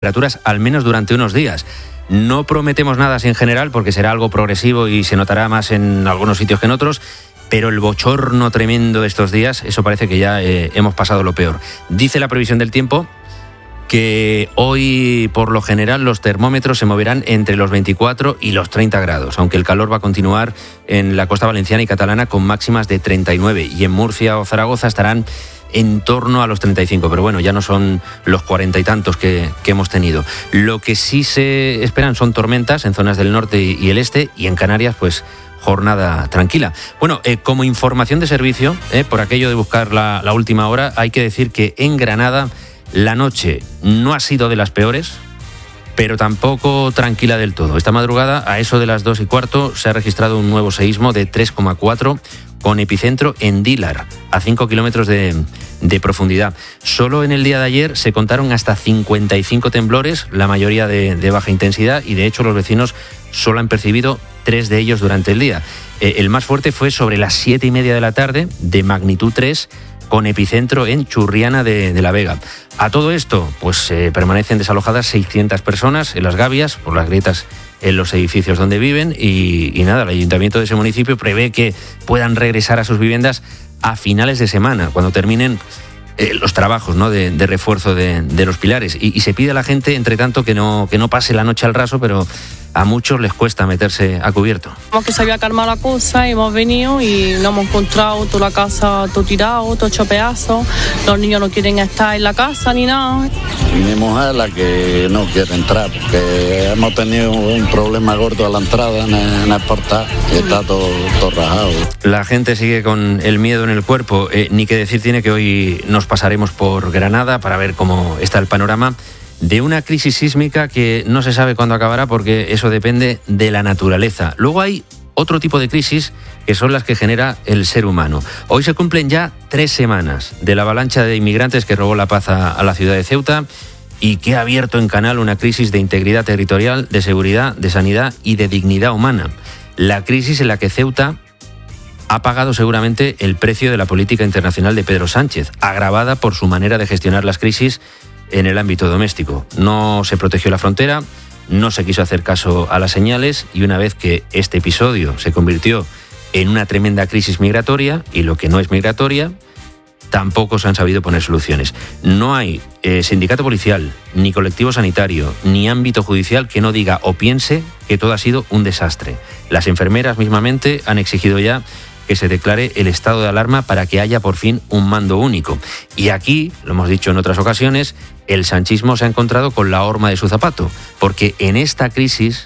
temperaturas al menos durante unos días. No prometemos nada así en general porque será algo progresivo y se notará más en algunos sitios que en otros, pero el bochorno tremendo de estos días, eso parece que ya hemos pasado lo peor. Dice la previsión del tiempo que hoy por lo general los termómetros se moverán entre los 24 y los 30 grados, aunque el calor va a continuar en la costa valenciana y catalana con máximas de 39 y en Murcia o Zaragoza estarán en torno a los 35, pero bueno, ya no son los 40 y tantos que hemos tenido. Lo que sí se esperan son tormentas en zonas del norte y el este, y en Canarias pues jornada tranquila. Bueno, como información de servicio, por aquello de buscar la última hora, hay que decir que en Granada la noche no ha sido de las peores, pero tampoco tranquila del todo. Esta madrugada, a eso de las 2:15, se ha registrado un nuevo seísmo de 3,4 con epicentro en Dílar, a 5 kilómetros de profundidad. Solo en el día de ayer se contaron hasta 55 temblores, la mayoría de baja intensidad, y de hecho los vecinos solo han percibido 3 de ellos durante el día. El más fuerte fue sobre las 7:30 de la tarde, de magnitud 3, con epicentro en Churriana de la Vega. A todo esto, pues permanecen desalojadas 600 personas en las gavias por las grietas en los edificios donde viven y nada, el ayuntamiento de ese municipio prevé que puedan regresar a sus viviendas a finales de semana, cuando terminen los trabajos, ¿no?, de refuerzo de los pilares. Y se pide a la gente, entre tanto, que no pase la noche al raso, pero a muchos les cuesta meterse a cubierto. Como que se había calmado la cosa y hemos venido y nos hemos encontrado toda la casa todo tirado, todo hecho pedazos. Los niños no quieren estar en la casa ni nada. Mi mujer es la que no quiere entrar porque hemos tenido un problema gordo a la entrada en el portal y está todo rajado. La gente sigue con el miedo en el cuerpo. Ni que decir tiene que hoy nos pasaremos por Granada para ver cómo está el panorama de una crisis sísmica que no se sabe cuándo acabará porque eso depende de la naturaleza. Luego hay otro tipo de crisis que son las que genera el ser humano. Hoy se cumplen ya 3 semanas de la avalancha de inmigrantes que robó la paz a la ciudad de Ceuta y que ha abierto en canal una crisis de integridad territorial, de seguridad, de sanidad y de dignidad humana. La crisis en la que Ceuta ha pagado seguramente el precio de la política internacional de Pedro Sánchez, agravada por su manera de gestionar las crisis en el ámbito doméstico. No se protegió la frontera, no se quiso hacer caso a las señales y una vez que este episodio se convirtió en una tremenda crisis migratoria y lo que no es migratoria, tampoco se han sabido poner soluciones. No hay sindicato policial, ni colectivo sanitario, ni ámbito judicial que no diga o piense que todo ha sido un desastre. Las enfermeras mismamente han exigido ya que se declare el estado de alarma para que haya por fin un mando único. Y aquí, lo hemos dicho en otras ocasiones, el sanchismo se ha encontrado con la horma de su zapato, porque en esta crisis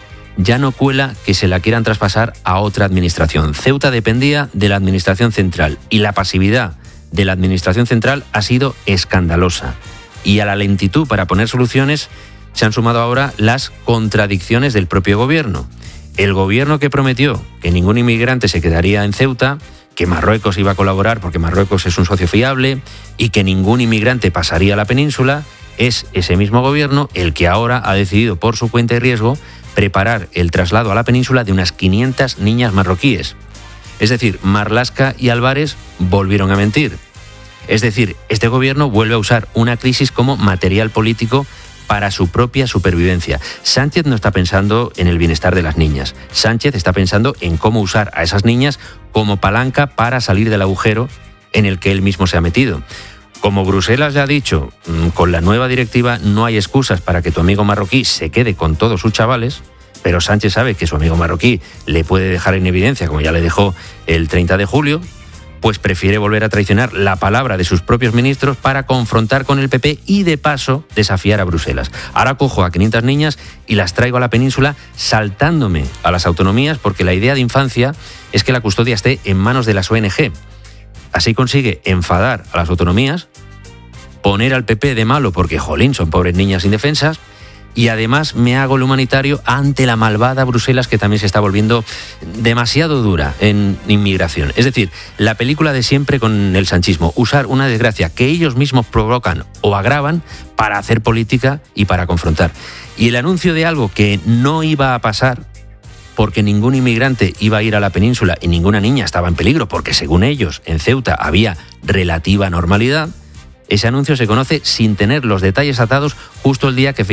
ya no cuela que se la quieran traspasar a otra administración. Ceuta dependía de la administración central y la pasividad de la administración central ha sido escandalosa. Y a la lentitud para poner soluciones se han sumado ahora las contradicciones del propio gobierno. El gobierno que prometió que ningún inmigrante se quedaría en Ceuta, que Marruecos iba a colaborar porque Marruecos es un socio fiable y que ningún inmigrante pasaría a la península, es ese mismo gobierno el que ahora ha decidido por su cuenta y riesgo preparar el traslado a la península de unas 500 niñas marroquíes. Es decir, Marlaska y Álvarez volvieron a mentir. Es decir, este gobierno vuelve a usar una crisis como material político para su propia supervivencia. Sánchez no está pensando en el bienestar de las niñas. Sánchez está pensando en cómo usar a esas niñas como palanca para salir del agujero en el que él mismo se ha metido. Como Bruselas ya ha dicho, con la nueva directiva no hay excusas para que tu amigo marroquí se quede con todos sus chavales, pero Sánchez sabe que su amigo marroquí le puede dejar en evidencia, como ya le dejó el 30 de julio, pues prefiere volver a traicionar la palabra de sus propios ministros para confrontar con el PP y de paso desafiar a Bruselas. Ahora cojo a 500 niñas y las traigo a la península saltándome a las autonomías porque la idea de infancia es que la custodia esté en manos de las ONG. Así consigue enfadar a las autonomías, poner al PP de malo porque, jolín, son pobres niñas indefensas, y además me hago el humanitario ante la malvada Bruselas que también se está volviendo demasiado dura en inmigración. Es decir, la película de siempre con el sanchismo, usar una desgracia que ellos mismos provocan o agravan para hacer política y para confrontar. Y el anuncio de algo que no iba a pasar porque ningún inmigrante iba a ir a la península y ninguna niña estaba en peligro porque según ellos en Ceuta había relativa normalidad, ese anuncio se conoce sin tener los detalles atados justo el día que